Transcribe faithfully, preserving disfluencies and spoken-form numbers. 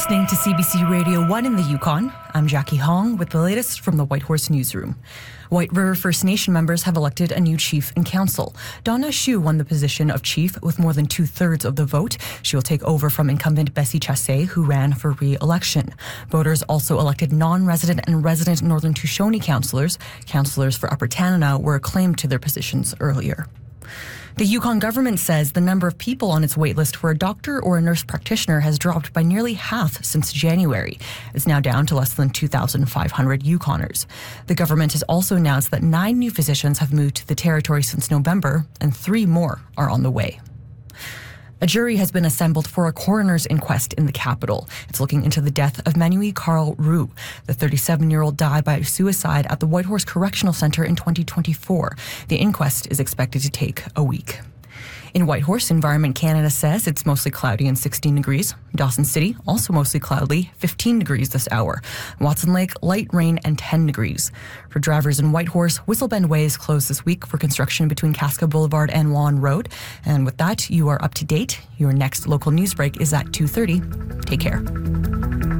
listening to C B C Radio one in the Yukon. I'm Jackie Hong with the latest from the Whitehorse Newsroom. White River First Nation members have elected a new chief and council. Donna Shu won the position of chief with more than two-thirds of the vote. She will take over from incumbent Bessie Chassé, who ran for re-election. Voters also elected non-resident and resident Northern Tushone councillors. Councillors for Upper Tanana were acclaimed to their positions earlier. The Yukon government says the number of people on its waitlist for a doctor or a nurse practitioner has dropped by nearly half since January. It's now down to less than two thousand five hundred Yukoners. The government has also announced that nine new physicians have moved to the territory since November, and three more are on the way. A jury has been assembled for a coroner's inquest in the capital. It's looking into the death of Manui Carl Roux. The thirty-seven-year-old died by suicide at the Whitehorse Correctional Centre in twenty twenty-four. The inquest is expected to take a week. In Whitehorse, Environment Canada says it's mostly cloudy and sixteen degrees. Dawson City, also mostly cloudy, fifteen degrees this hour. Watson Lake, light rain and ten degrees. For drivers in Whitehorse, Whistle Bend Way is closed this week for construction between Casca Boulevard and Vaughan Road. And with that, you are up to date. Your next local news break is at two thirty. Take care.